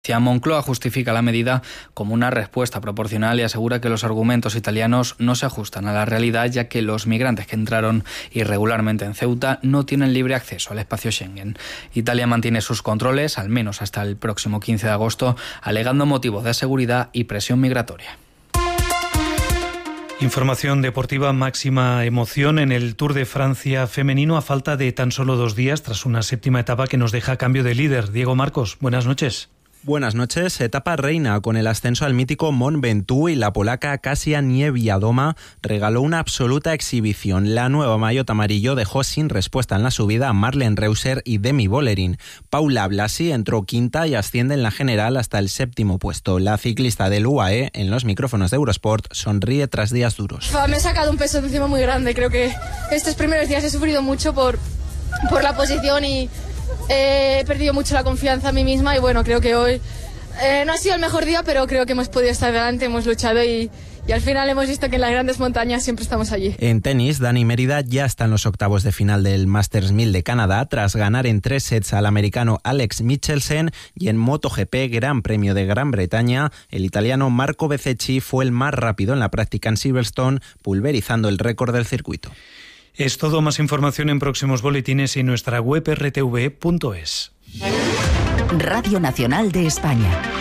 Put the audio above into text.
Moncloa justifica la medida como una respuesta proporcional y asegura que los argumentos italianos no se ajustan a la realidad, ya que los migrantes que entraron irregularmente en Ceuta no tienen libre acceso al espacio Schengen. Italia mantiene sus controles, al menos hasta el próximo 15 de agosto, alegando motivos de seguridad y presión migratoria. Información deportiva, máxima emoción en el Tour de Francia femenino a falta de tan solo 2 días tras una séptima etapa que nos deja cambio de líder. Diego Marcos, buenas noches. Buenas noches. Etapa reina con el ascenso al mítico Mont Ventoux y la polaca Kasia Niewiadoma regaló una absoluta exhibición. La nueva maillot amarillo dejó sin respuesta en la subida a Marlen Reusser y Demi Vollering. Paula Blasi entró quinta y asciende en la general hasta el 7º puesto. La ciclista del UAE, en los micrófonos de Eurosport, sonríe tras días duros. Me he sacado un peso de encima muy grande. Creo que estos primeros días he sufrido mucho por la posición y he perdido mucho la confianza en mí misma y bueno, creo que hoy no ha sido el mejor día, pero creo que hemos podido estar delante, hemos luchado y al final hemos visto que en las grandes montañas siempre estamos allí. En tenis, Dani Mérida ya está en los octavos de final del Masters 1000 de Canadá tras ganar en 3 sets al americano Alex Michelsen, y en MotoGP, Gran Premio de Gran Bretaña, el italiano Marco Bezzecchi fue el más rápido en la práctica en Silverstone, pulverizando el récord del circuito. Es todo, más información en próximos boletines y nuestra web rtv.es. Radio Nacional de España.